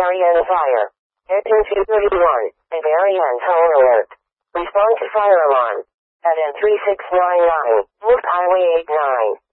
Darien fire. N231, a Darien toll alert. Respond to fire alarm. At N3699, North Highway 89.